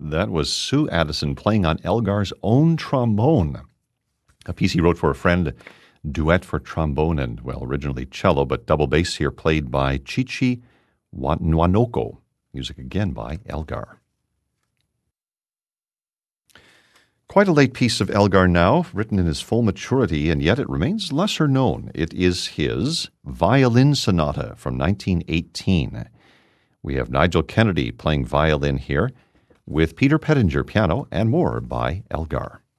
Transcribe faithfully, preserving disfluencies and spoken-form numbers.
That was Sue Addison playing on Elgar's own trombone, a piece he wrote for a friend, duet for trombone and, well, originally cello, but double bass here played by Chichi Nwanoko. Music again by Elgar. Quite a late piece of Elgar now, written in his full maturity, and yet it remains lesser known. It is his Violin Sonata from nineteen eighteen. We have Nigel Kennedy playing violin here, with Peter Pettinger piano, and more by Elgar.